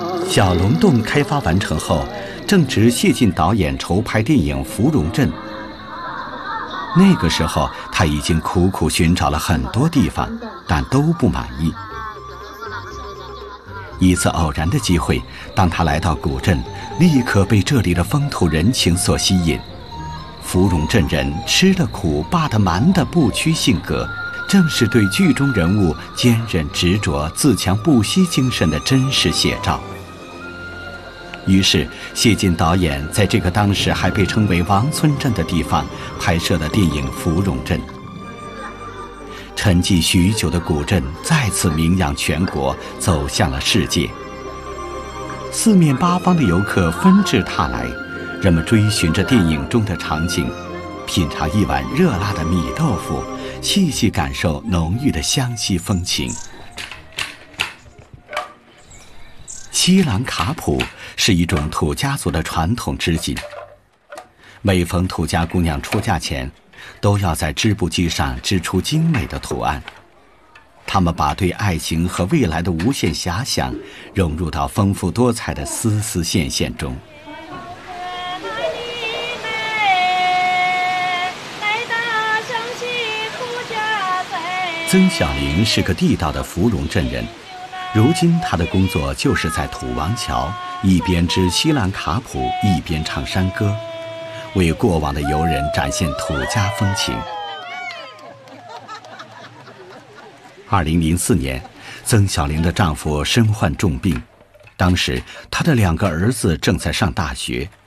小龙洞开发完成后，正值谢晋导演筹拍电影《芙蓉镇》。那个时候，他已经苦苦寻找了很多地方，但都不满意。一次偶然的机会，当他来到古镇，立刻被这里的风土人情所吸引。芙蓉镇人吃得苦、霸得蛮的不屈性格，正是对剧中人物坚韧执着、自强不息精神的真实写照。于是，谢晋导演在这个当时还被称为王村镇的地方拍摄了电影《芙蓉镇》。沉寂许久的古镇再次名扬全国，走向了世界。四面八方的游客纷至沓来，人们追寻着电影中的场景，品尝一碗热辣的米豆腐，细细感受浓郁的湘西风情。西兰卡普是一种土家族的传统织锦。每逢土家姑娘出嫁前，都要在织布机上织出精美的图案。他们把对爱情和未来的无限遐想融入到丰富多彩的丝丝线线中。曾小玲是个地道的芙蓉镇人，如今她的工作就是在土王桥一边织西兰卡普，一边唱山歌，为过往的游人展现土家风情。2004年，曾小玲的丈夫身患重病，当时她的2个儿子正在上大学，